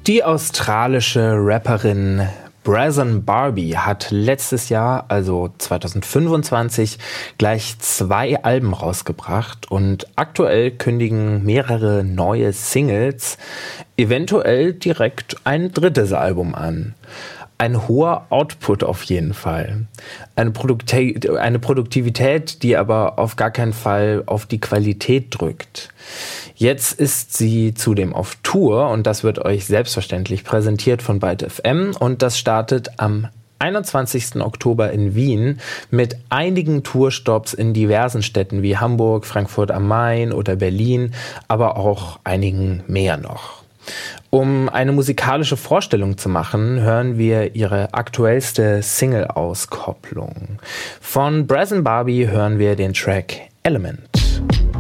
Die australische Rapperin Brazen Barbie hat letztes Jahr, also 2025, gleich 2 Alben rausgebracht und aktuell kündigen mehrere neue Singles eventuell direkt ein drittes Album an. Ein hoher Output auf jeden Fall. Eine Produktivität, die aber auf gar keinen Fall auf die Qualität drückt. Jetzt ist sie zudem auf Tour und das wird euch selbstverständlich präsentiert von Byte FM und das startet am 21. Oktober in Wien mit einigen Tourstops in diversen Städten wie Hamburg, Frankfurt am Main oder Berlin, aber auch einigen mehr noch. Um eine musikalische Vorstellung zu machen, hören wir ihre aktuellste Single-Auskopplung. Von Brazen Barbie hören wir den Track Element.